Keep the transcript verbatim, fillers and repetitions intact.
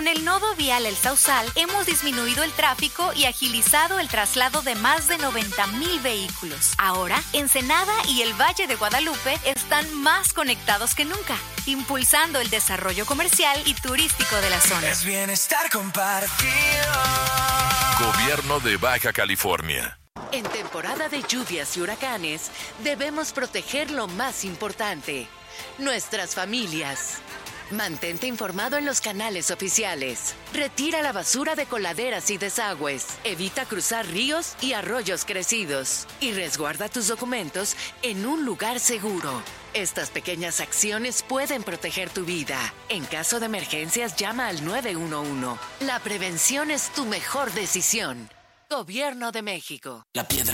Con el nodo vial El Sausal hemos disminuido el tráfico y agilizado el traslado de más de noventa mil vehículos. Ahora, Ensenada y el Valle de Guadalupe están más conectados que nunca, impulsando el desarrollo comercial y turístico de la zona. Es bienestar compartido. Gobierno de Baja California. En temporada de lluvias y huracanes, debemos proteger lo más importante, nuestras familias. Mantente informado en los canales oficiales. Retira la basura de coladeras y desagües. Evita cruzar ríos y arroyos crecidos. Y resguarda tus documentos en un lugar seguro. Estas pequeñas acciones pueden proteger tu vida. En caso de emergencias, llama al nueve uno uno. La prevención es tu mejor decisión. Gobierno de México. La piedra